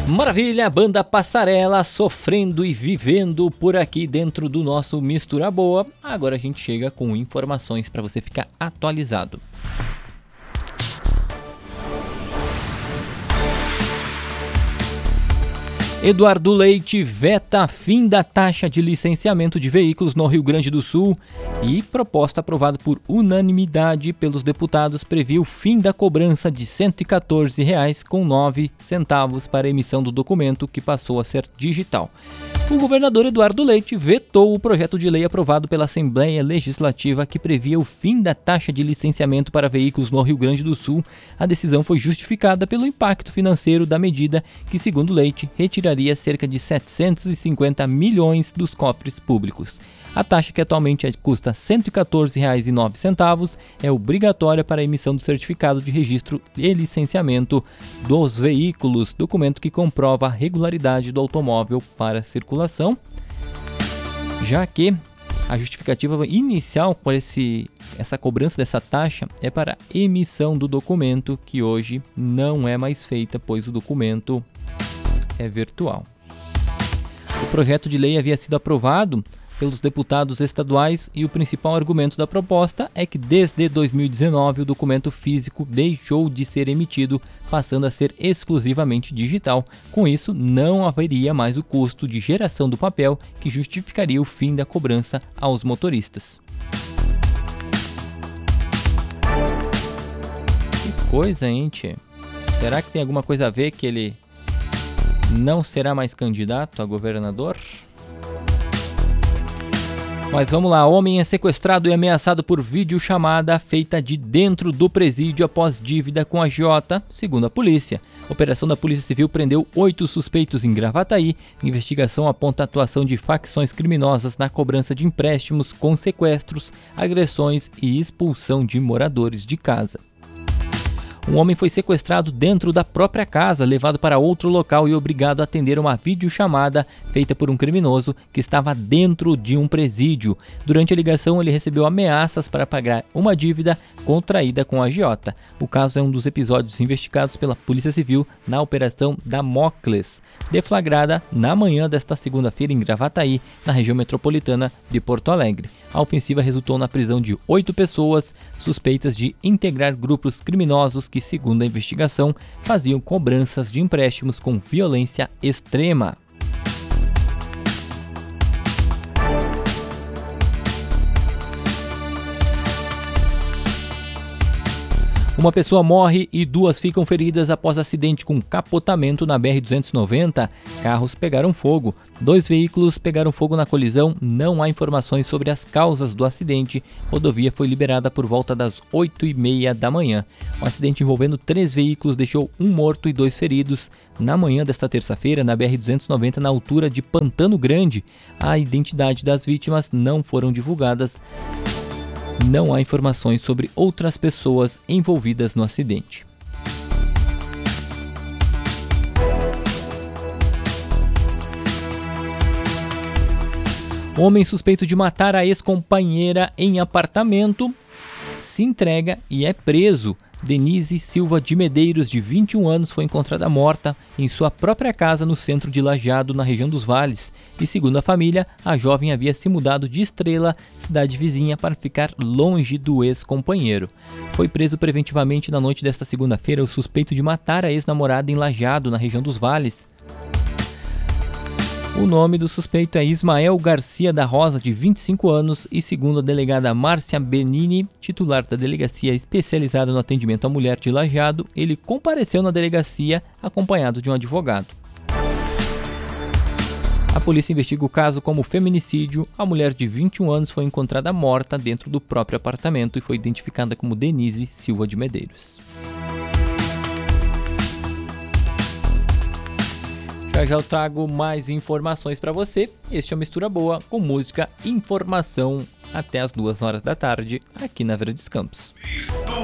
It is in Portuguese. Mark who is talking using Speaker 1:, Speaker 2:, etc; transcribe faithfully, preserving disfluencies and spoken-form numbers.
Speaker 1: Maravilha, banda Passarela sofrendo e vivendo por aqui dentro do nosso Mistura Boa. Agora a gente chega com informações para você ficar atualizado. Eduardo Leite veta fim da taxa de licenciamento de veículos no Rio Grande do Sul e proposta aprovada por unanimidade pelos deputados previu fim da cobrança de cento e quatorze reais com nove centavos para a emissão do documento que passou a ser digital. O governador Eduardo Leite vetou o projeto de lei aprovado pela Assembleia Legislativa que previa o fim da taxa de licenciamento para veículos no Rio Grande do Sul. A decisão foi justificada pelo impacto financeiro da medida, que, segundo Leite, retiraria cerca de setecentos e cinquenta milhões dos cofres públicos. A taxa, que atualmente custa cento e quatorze reais e nove centavos, é obrigatória para a emissão do certificado de registro e licenciamento dos veículos, documento que comprova a regularidade do automóvel para circulação, já que a justificativa inicial por esse, essa cobrança dessa taxa é para a emissão do documento, que hoje não é mais feita, pois o documento é virtual. O projeto de lei havia sido aprovado pelos deputados estaduais e o principal argumento da proposta é que desde dois mil e dezenove o documento físico deixou de ser emitido, passando a ser exclusivamente digital. Com isso, não haveria mais o custo de geração do papel que justificaria o fim da cobrança aos motoristas. Que coisa, hein, tchê? Será que tem alguma coisa a ver que ele não será mais candidato a governador? Mas vamos lá, homem é sequestrado e ameaçado por videochamada feita de dentro do presídio após dívida com a agiota, segundo a polícia. A operação da Polícia Civil prendeu oito suspeitos em Gravataí. A investigação aponta a atuação de facções criminosas na cobrança de empréstimos com sequestros, agressões e expulsão de moradores de casa. Um homem foi sequestrado dentro da própria casa, levado para outro local e obrigado a atender uma videochamada feita por um criminoso que estava dentro de um presídio. Durante a ligação, ele recebeu ameaças para pagar uma dívida contraída com a agiota. O caso é um dos episódios investigados pela Polícia Civil na Operação Damocles, deflagrada na manhã desta segunda-feira em Gravataí, na região metropolitana de Porto Alegre. A ofensiva resultou na prisão de oito pessoas suspeitas de integrar grupos criminosos que, segundo a investigação, faziam cobranças de empréstimos com violência extrema. Uma pessoa morre e duas ficam feridas após acidente com capotamento na B R duzentos e noventa. Carros pegaram fogo. Dois veículos pegaram fogo na colisão. Não há informações sobre as causas do acidente. A rodovia foi liberada por volta das oito e meia da manhã. O acidente envolvendo três veículos deixou um morto e dois feridos. Na manhã desta terça-feira, na B R duzentos e noventa, na altura de Pantano Grande, a identidade das vítimas não foram divulgadas. Não há informações sobre outras pessoas envolvidas no acidente. Homem suspeito de matar a ex-companheira em apartamento se entrega e é preso. Denise Silva de Medeiros, de vinte e um anos, foi encontrada morta em sua própria casa no centro de Lajeado, na região dos Vales. E segundo a família, a jovem havia se mudado de Estrela, cidade vizinha, para ficar longe do ex-companheiro. Foi preso preventivamente na noite desta segunda-feira o suspeito de matar a ex-namorada em Lajeado, na região dos Vales. O nome do suspeito é Ismael Garcia da Rosa, de vinte e cinco anos, e segundo a delegada Márcia Benini, titular da delegacia especializada no atendimento à mulher de Lajeado, ele compareceu na delegacia acompanhado de um advogado. A polícia investiga o caso como feminicídio. A mulher de vinte e um anos foi encontrada morta dentro do próprio apartamento e foi identificada como Denise Silva de Medeiros. Já já eu trago mais informações para você. Este é o Mistura Boa, com música e informação até as duas horas da tarde, aqui na Verdes Campos.